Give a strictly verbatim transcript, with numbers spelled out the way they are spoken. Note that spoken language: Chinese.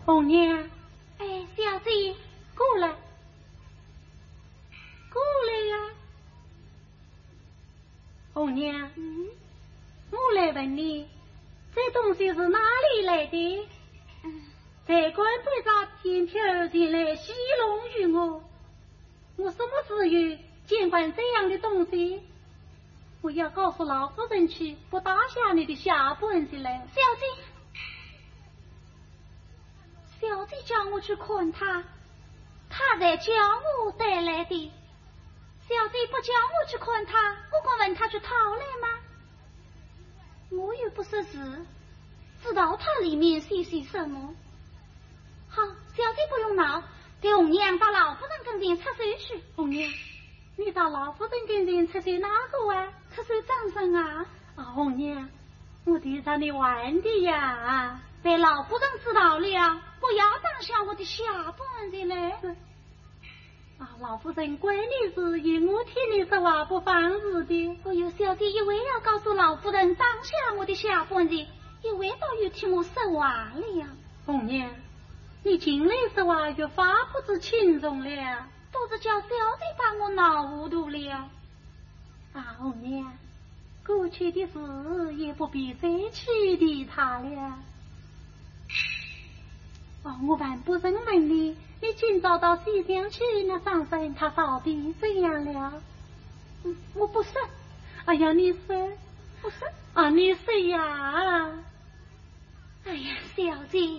红娘， 哎，小姐， 过来，过来呀！红娘， 嗯， 我来问你，这东西是哪里来的？ 嗯， 才官被他偏偏前来戏弄于我，我什么时有见惯这样的东西？我要告诉老夫人去，不打下你的下本子来。 小姐，小姐叫我去看他，他才叫我带来的。小姐不叫我去看他，我光问他去讨来吗？我又不识字，知道他里面写些什么。好，小姐不用闹，给红娘到老夫人跟前出手去。 红娘，你到老夫人跟前出手哪个啊？ 出手张生啊！ 啊，红娘，我得让你玩的呀！ 被老夫人知道了，不要当下我的下半子呢。 啊，老夫人管你事业，我听你说话不放肆的。 哎呦，小姐一为要告诉老夫人当下我的下半子，一为倒又听我说话了。 红娘，你近来说话越发不知轻重了， 都是叫小姐把我闹糊涂了。 啊，红娘，过去的事也不必再去理他了。哦，我还不曾问你，你今早到西厢去，那上身他到底怎样了？ 嗯，我不说。 哎呀，你说， 不说啊，你说呀！ 哎呀，小姐。